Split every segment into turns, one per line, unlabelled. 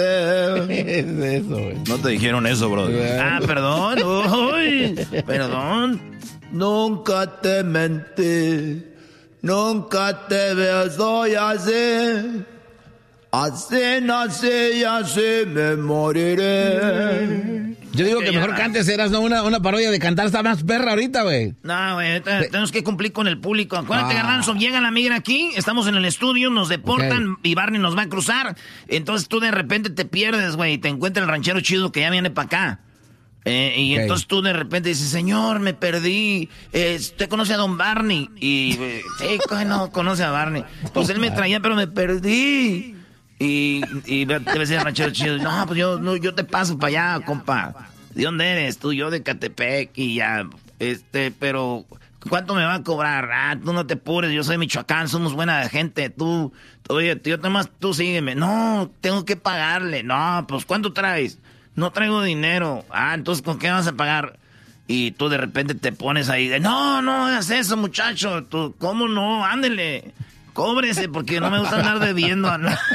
Es eso, güey.
No te dijeron eso, bro.
Perdón. Uy, perdón.
Nunca te mentí, nunca te besoy así. Así nací y así me moriré.
Yo digo que mejor cantes, eras, ¿no? Una parodia de cantar está más perra ahorita, güey.
No, güey, tenemos que cumplir con el público. Acuérdate, Garbanzo, llega la migra aquí, estamos en el estudio, nos deportan y Barney nos va a cruzar. Entonces tú de repente te pierdes, güey, y te encuentra el ranchero chido que ya viene para acá. Entonces tú de repente dices, señor, me perdí. ¿Usted conoce a don Barney? Y no conoce a Barney. Pues él me traía, pero me perdí. Y te decía el ranchero chido, no, pues yo te paso para allá, compa. ¿De dónde eres? Tú, yo de Catepec y ya, pero ¿cuánto me va a cobrar? Tú no te apures, yo soy Michoacán, somos buena gente, tú sígueme. No, tengo que pagarle. No, pues ¿cuánto traes? No traigo dinero. Entonces ¿con qué vas a pagar? Y tú de repente te pones ahí de, no hagas eso, muchacho. Tú, ¿cómo no? Ándele. Cóbrese, porque no me gusta andar debiendo.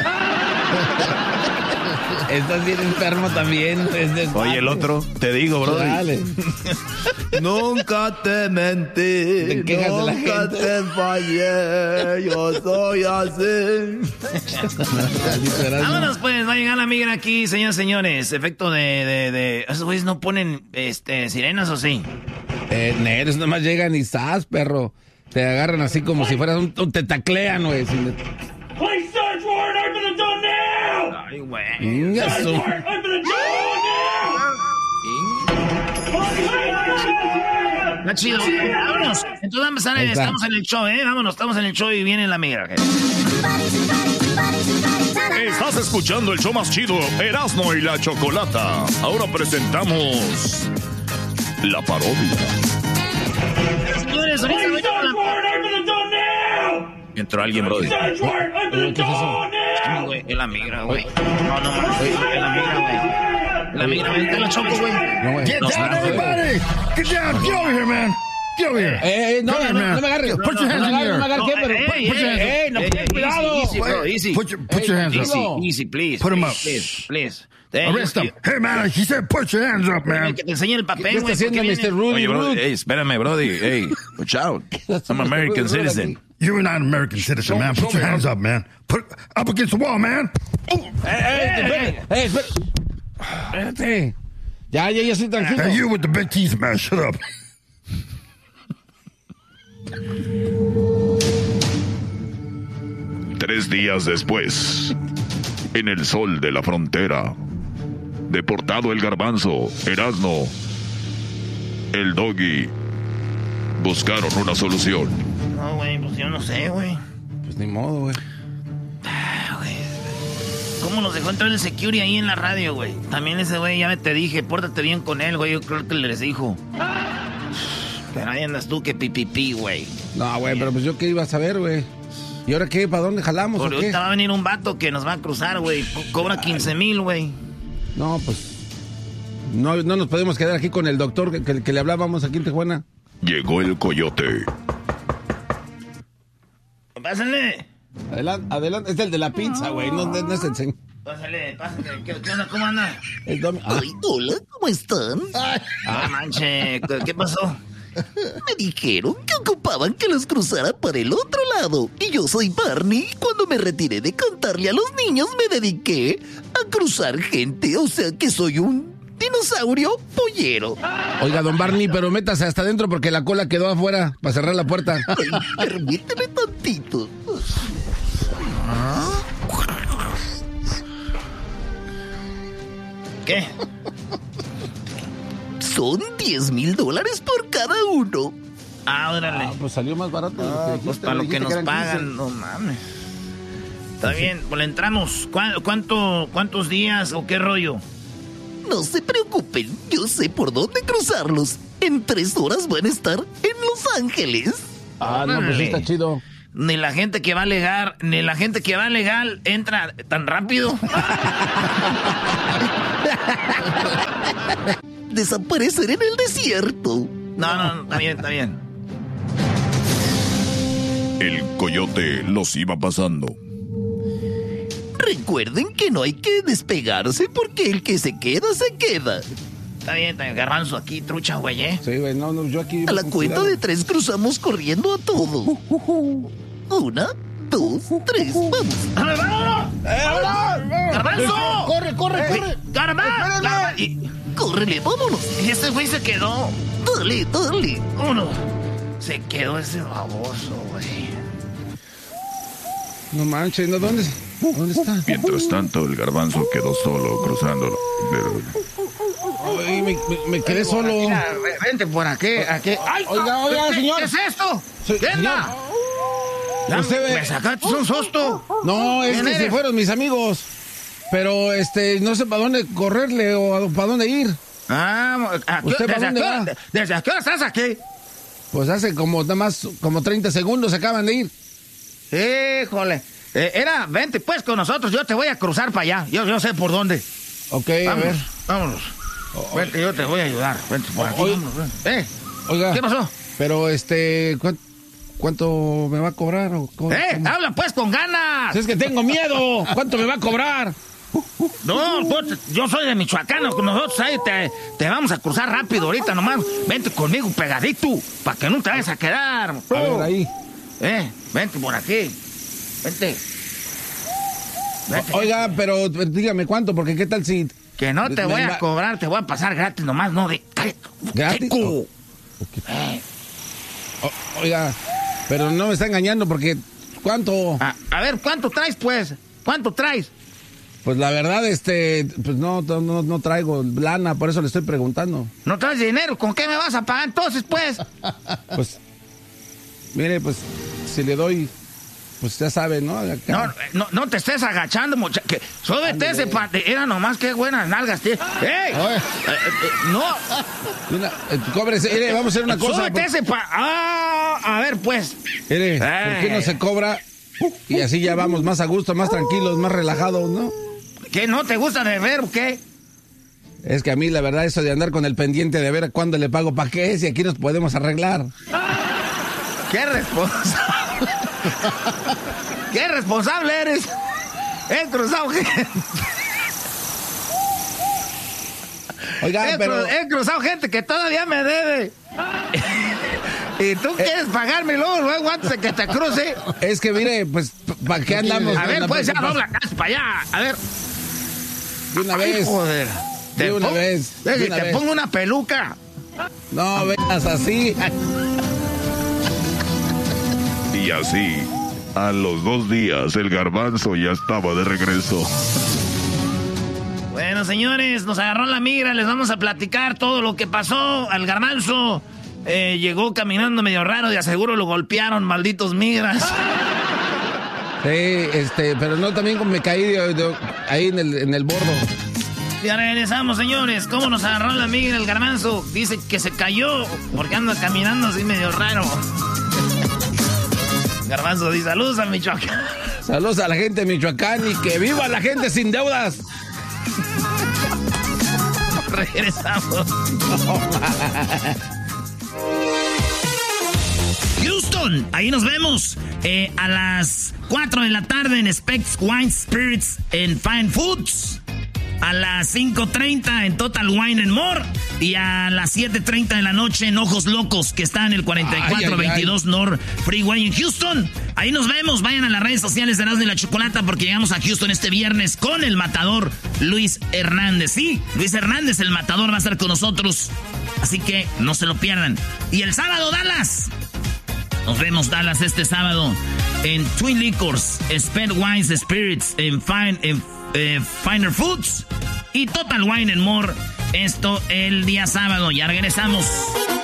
Estás bien enfermo también.
Oye, el otro, te digo, bro.
Nunca te mentí, nunca te fallé, yo soy así.
Vámonos pues, va a llegar la migra aquí, señores, señores. Efecto de esos güeyes no ponen sirenas, ¿o sí?
Neres nomás llegan y ¡zas, perro! Te agarran así como si fueras te taclean, güey.
Please search warrant, open the door now!
Ay, güey.
Search warrant, open the door now!
Está chido. Vámonos. Entonces vamos a empezar, estamos en el show, Vámonos, estamos en el show y viene la migra.
Estás escuchando el show más chido, Erasmo y la Chocolata. Ahora presentamos la parodia.
Señores, ahorita
entró alguien, brody.
¿Qué es eso?
Güey, es la migra, güey. No, es la migra, güey. La migra, güey, te la choco, güey.
Get down, everybody! Get down! Get over here, man! Get over here!
No me agarres.
Put your hands in the air.
No me agarres, pero put your hands up.
No, cuidado. Easy, bro, easy.
Put your hands up.
Easy, please.
Put them up.
Please.
Arrest him. Hey, man, he said put your hands up, man.
Que te enseñe el papel,
¿Qué
güey.
está haciendo Mr. Rudy?
Oye, bro, espérame, brody. Hey, watch out. I'm an American citizen.
You're not an American citizen, man. Put your hands up, man. Put up against the wall, man.
Espérate. Ya estoy tranquilo.
Hey, you with the big teeth, man. Shut up.
Tres días después, en el sol de la frontera, deportado el Garbanzo, Erasmo, el Doggy, buscaron una solución.
No, güey, pues yo no sé, güey.
Pues ni modo, güey.
¿Cómo nos dejó entrar el security ahí en la radio, güey? También ese güey, ya te dije, pórtate bien con él, güey. Yo creo que les dijo. Pero ahí andas tú que pipipi, güey.
No, güey, pero pues yo qué iba a saber, güey. ¿Y ahora qué? ¿Para dónde jalamos?
Porque ahorita va a venir un vato que nos va a cruzar, güey. Cobra 15,000, güey.
No, pues... No nos podemos quedar aquí con el doctor que le hablábamos aquí en Tijuana.
Llegó el coyote.
Pásale.
Adelante. Es el de la pizza, güey. No es el señor.
Pásale. ¿Qué onda? ¿Cómo anda?
Ay, hola, ¿cómo están?
Manche, ¿qué pasó?
Me dijeron que ocupaban que los cruzara para el otro lado. Y yo soy Barney. Cuando me retiré de cantarle a los niños, me dediqué a cruzar gente. O sea que soy un dinosaurio pollero.
Oiga, don Barney, pero métase hasta adentro porque la cola quedó afuera para cerrar la puerta.
Ay, permíteme tantito.
¿Qué?
Son $10,000 por cada uno.
Órale.
Pues salió más barato.
Pues para lo que nos pagan, no mames. Está bien, pues le entramos. ¿Cuántos días o qué rollo?
No se preocupen, yo sé por dónde cruzarlos. En 3 horas van a estar en Los Ángeles.
No, pues está chido.
Ni la gente que va legal entra tan rápido.
Desaparecer en el desierto.
No, está bien.
El coyote los iba pasando.
Recuerden que no hay que despegarse porque el que se queda, se queda.
Está bien, Garbanzo, aquí, trucha, güey, ¿eh?
Sí, güey, no, yo aquí...
A la cuenta de 3 cruzamos corriendo a todo. 1, 2, 3, vamos.
¡Garbanzo!
¡Corre!
¡Garbanzo!
Córrele, vámonos.
Y ese güey se quedó.
Dale.
Uno. Se quedó ese baboso, güey.
No manches, ¿no? ¿Dónde está?
Mientras tanto, el garbanzo quedó solo cruzando.
Ay, me quedé solo.
Mira, vente por aquí. ¡Ay!
Oiga, señor.
¿Qué es esto?
Sí,
¿Qué onda? Ya
Usted ve-
me sacaste un susto.
No, es
¿Quién
que se
eres?
fueron mis amigos. Pero, no sé para dónde correrle o para dónde ir. ¿Usted para dónde va?
¿Desde a qué hora estás aquí?
Pues hace nada más como 30 segundos acaban de ir.
Híjole. Vente pues con nosotros, yo te voy a cruzar para allá. Yo sé por dónde.
Ok, a ver.
Vámonos. Vente, yo te voy a ayudar. Vente por aquí.
Oye.
Vámonos, ven.
Oiga.
¿Qué pasó?
Pero, ¿cuánto me va a cobrar? ¿O cómo?
Habla pues con ganas.
Si es que tengo miedo. ¿Cuánto me va a cobrar?
No, yo soy de Michoacán, nosotros ahí te vamos a cruzar rápido ahorita nomás. Vente conmigo pegadito, para que no te vayas a quedar.
A ver, ahí.
Vente por aquí. Vente.
Oiga, pero dígame cuánto, porque qué tal si...
Que no te voy a cobrar, te voy a pasar gratis nomás, no de...
¿Gratis? Oiga, pero no me está engañando porque... ¿Cuánto?
A ver, ¿cuánto traes pues? ¿Cuánto traes?
Pues la verdad, pues no traigo lana, por eso le estoy preguntando.
¿No traes dinero? ¿Con qué me vas a pagar entonces, pues?
Pues, mire, pues, si le doy, pues ya sabe, ¿no? Acá.
No te estés agachando, muchacho. Súbete ese Era nomás que buenas nalgas, tío. ¡Ey! No.
Cóbrese, mire, vamos a hacer una cosa.
Súbete ese a ver, pues.
Mire, ¿por qué no se cobra? Y así ya vamos más a gusto, más tranquilos, más relajados, ¿no?
¿Qué, no te gusta de ver o qué?
Es que a mí la verdad eso de andar con el pendiente de ver a cuándo le pago para qué es y aquí nos podemos arreglar.
¡Qué responsable! ¡Qué responsable eres! He cruzado gente.
Oiga,
He cruzado gente que todavía me debe. Y tú quieres pagarme luego antes de que te cruce.
Es que mire, pues, ¿para qué andamos?
A ver, pues ya dobla casi para allá. A ver.
De una vez.
Joder.
De una vez.
Te pongo una peluca.
No veas así.
Y así, a los 2 días, el garbanzo ya estaba de regreso.
Bueno, señores, nos agarró la migra. Les vamos a platicar todo lo que pasó al garbanzo. Llegó caminando medio raro y aseguro lo golpearon, malditos migras.
Sí, pero no, también me caí ahí en el bordo.
Ya regresamos, señores. ¿Cómo nos agarró la migra el garbanzo? Dice que se cayó porque anda caminando así medio raro. Garbanzo dice, saludos a Michoacán.
Saludos a la gente de Michoacán y que viva la gente sin deudas.
Regresamos. Houston, ahí nos vemos a las 4 de la tarde en Specs Wine Spirits and Fine Foods. A las 5:30 en Total Wine and More. Y a las 7:30 de la noche en Ojos Locos, que está en el 4422 North Freeway en Houston. Ahí nos vemos. Vayan a las redes sociales de Erasmo y la Chocolata porque llegamos a Houston este viernes con el matador Luis Hernández. Sí, Luis Hernández, el matador, va a estar con nosotros. Así que no se lo pierdan. Y el sábado, Dallas. Nos vemos, Dallas, este sábado en Twin Liquors, Sped Wines Spirits, en Finer Foods y Total Wine and More. Esto el día sábado. Ya regresamos.